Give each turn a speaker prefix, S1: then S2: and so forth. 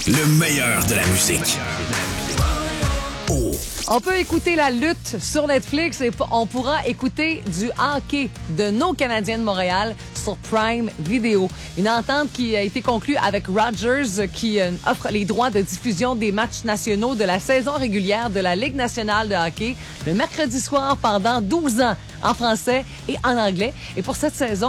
S1: Le meilleur de la musique. Oh.
S2: On peut écouter la lutte sur Netflix et on pourra écouter du hockey de nos Canadiens de Montréal sur Prime Video. Une entente qui a été conclue avec Rogers qui offre les droits de diffusion des matchs nationaux de la saison régulière de la Ligue nationale de hockey le mercredi soir pendant 12 ans en français et en anglais. Et pour cette saison,